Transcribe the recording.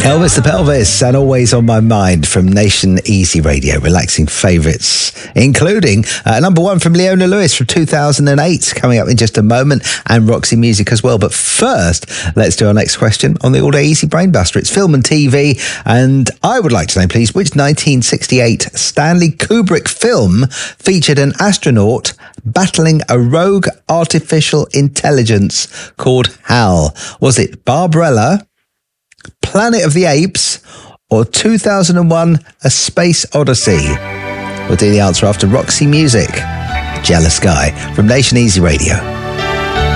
Elvis the Pelvis, and Always on My Mind from Nation Easy Radio. Relaxing favourites, including number one from Leona Lewis from 2008, coming up in just a moment, and Roxy Music as well. But first, let's do our next question on the All Day Easy Brainbuster. It's film and TV, and I would like to know, please, which 1968 Stanley Kubrick film featured an astronaut battling a rogue artificial intelligence called HAL? Was it Barbarella, Planet of the Apes, or 2001 A Space Odyssey? We'll do the answer after Roxy Music. Jealous Guy from Nation Easy Radio.